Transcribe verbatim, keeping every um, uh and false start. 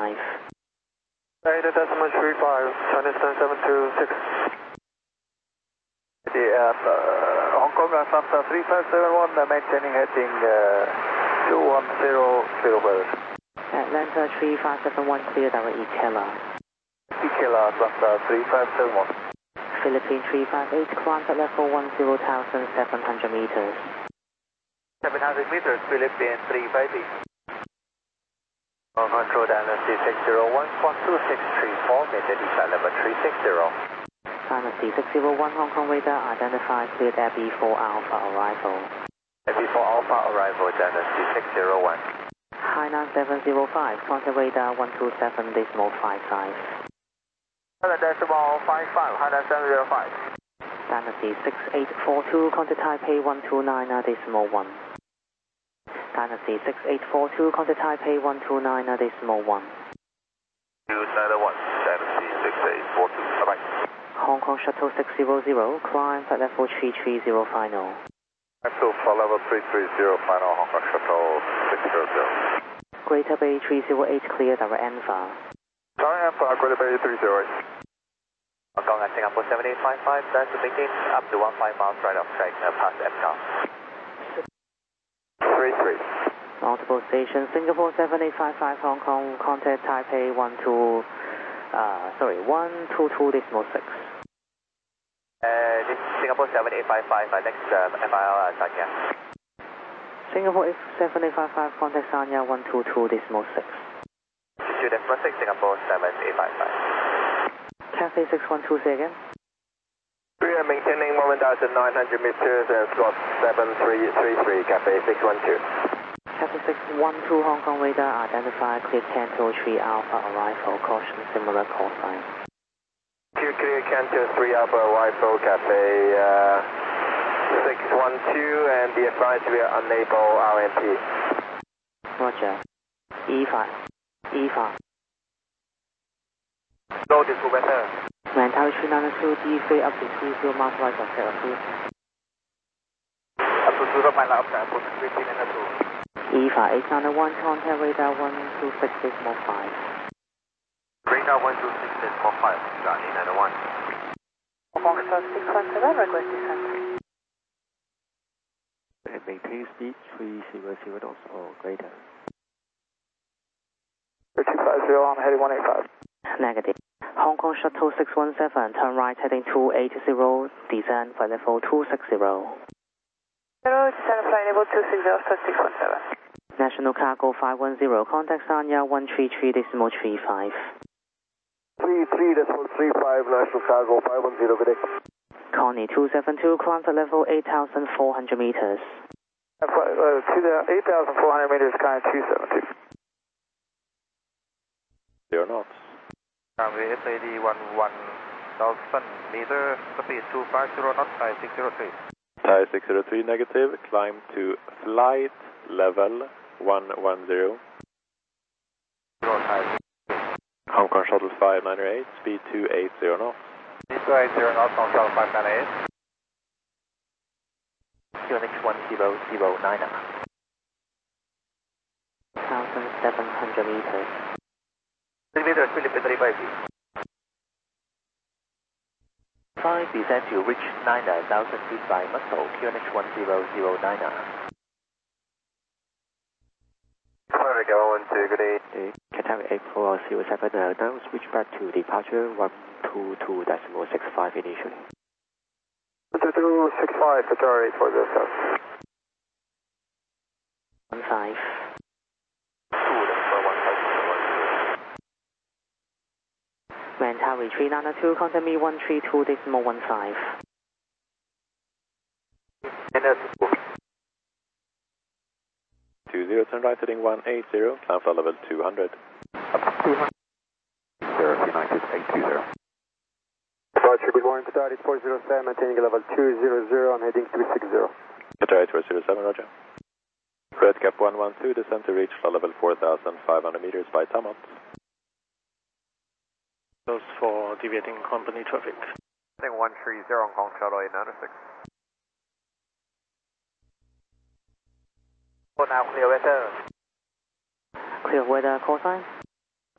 five. eight decimal three five, Chinese ten seven two six. The uh, Hong Kong Atlanta three five seven one, uh, maintaining heading uh, two one zero zero weather. Atlanta three five seven one, clear direct Ikela. Ikela Atlanta three five seven one. Philippine three five eight, climb at level ten thousand seven hundred meters. seven hundred meters, Philippine three five eight. Control Dynasty six zero one, one two six three four, maintain descent level three six zero. Dynasty six zero one, Hong Kong radar, identify cleared Air B four Alpha arrival. Air B four Alpha arrival, Dynasty six zero one. Hainan seven zero five, contact radar one two seven decimal five five. Hainan decimal five five, Hainan seven zero five. Dynasty six eight four two, contact Taipei one two nine decimal one. Dynasty six eight four two, contact Taipei one two nine decimal one. two nine one, Dynasty six eight four two, bye bye. Hong Kong Shuttle six zero zero, climb at level three three zero final. So for level three three zero final, Hong Kong Shuttle six zero zero. Greater Bay three zero eight, clear direct Enfa. Sorry, Enfa, Greater Bay three zero eight. Hong Kong at Singapore seven eight five five, that's to maintain up to one five miles right of track, uh, past M C O M. three three. Multiple stations, Singapore seven eight five five, Hong Kong, contact Taipei one two, uh, sorry, one two two decimal six. Uh, this is Singapore seven eight five five, uh, next um, F I L uh, Sanya. Singapore seven eight five five, contact Sanya one two two decimal six. two decimal six, Singapore seven eight five five. Cathay six one two, say again. We are maintaining one thousand nine hundred meters and slot seven three three three, Cathay six one two. Cathay six one two, Hong Kong radar, identify clear Canto three Alpha arrival, caution similar call sign. Clear, clear, Canto three Alpha arrival, Cathay uh, six one two, and be advised we are unable R M P. Roger. E five. E five. Load is weather. Mantower three nine two, D three up to three zero miles right of tail approved. Up to zero miles up to approach fifteen and two. E five eight nine one, contact radar one two six decimal five. Radar one two six decimal five, got eight nine one. Foxtrot six one seven, request descent. And maintain speed three zero zero knots or greater. two five zero, I'm heading one eight five. Negative. Hong Kong Shuttle six one seven, turn right heading two eight zero, descend for level two six zero. Zero, descend flight level two six zero, star six one seven. National Cargo five one zero, contact Sanya one three three decimal three five. three three decimal three five, National Cargo five one zero, good day. Connie two seven two, climb to level eight thousand four hundred meters. Uh, uh, eight thousand four hundred meters, kind of two seven two. Zero knots. Runway S A D one one thousand meter, speed two five zero knots, Thai six zero three. Thai six zero three negative, climb to flight level one one zero. Zero Thai. Hong Kong Shuttle five nine eight, speed two eight zero knots. two eight zero knots, Hong Kong five nine eight. Q N X one zero zero nine one thousand seven hundred meters. three meters, Philippine three five. Five descent to reach nine thousand feet by muscle, Q N X one zero zero nine. Sorry, go on to good day. Qatar eight four zero seven, uh, now switch back to departure one two two decimal six five initially. two two six five, Qatar eight four zero seven. One five. Mantower three nine two, contact me one three two decimal one five. two zero, turn right heading one eight zero, climb for level two hundred. two hundred. zero, United eight two zero. Departure, good morning, Qatar eight four zero seven, maintaining level two zero zero, I'm heading three six zero. Qatar eight four zero seven, roger. Red Cap one one two, descend to reach floor level four thousand five hundred meters by Tamot. Those for deviating company traffic. one three zero, Hong Kong Shuttle eight nine six. For now, clear weather. Clear weather, call sign.